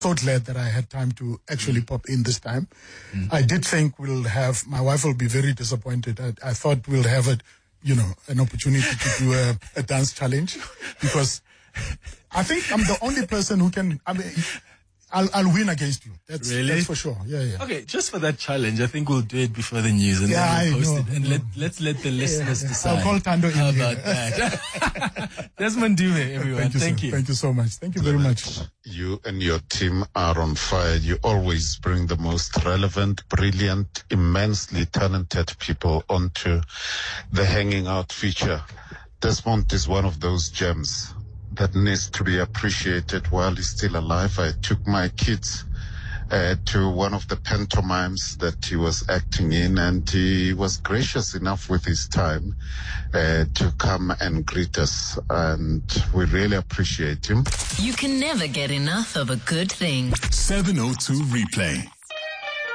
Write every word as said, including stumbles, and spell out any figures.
so glad that I had time to actually pop in this time. Mm. I did think we'll have, my wife will be very disappointed. I, I thought we'll have a, you know, an opportunity to do a, a dance challenge, because I think I'm the only person who can, I mean, I'll, I'll win against you. That's, really? That's for sure. Yeah, yeah. Okay, just for that challenge, I think we'll do it before the news and yeah, then we'll post know, it. And let, let's let the listeners yeah, yeah. decide. I'll call Tando in. How here. about that? Desmond Dume, everyone. Thank you. Thank sir. you. Thank you so much. Thank you very much. You and your team are on fire. You always bring the most relevant, brilliant, immensely talented people onto the Hanging Out feature. Desmond is one of those gems that needs to be appreciated while he's still alive. I took my kids uh, to one of the pantomimes that he was acting in, and he was gracious enough with his time uh, to come and greet us, and we really appreciate him. You can never get enough of a good thing. seven oh two Replay.